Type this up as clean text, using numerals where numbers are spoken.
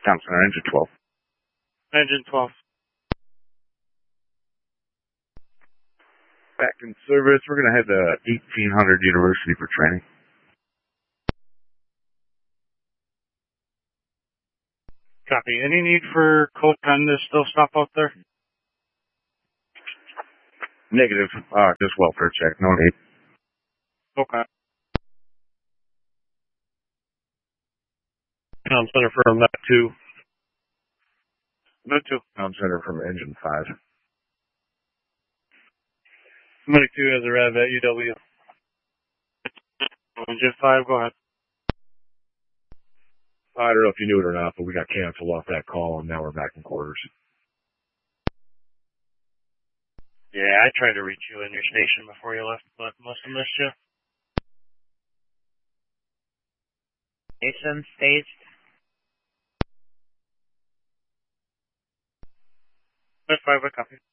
Town Center, engine 12. Engine 12. Back in service. We're going to head to 1800 University for training. Copy. Any need for Code 10 to still stop out there? Negative. Just welfare check. No need. Okay. Town Center from that 2. Number 2. Town Center from engine 5. Number 2 has a rev at UW. Engine 5, go ahead. I don't know if you knew it or not, but we got canceled off that call, and now we're back in quarters. Yeah, I tried to reach you in your station before you left, but must have missed you. Station staged. At 5, I copy.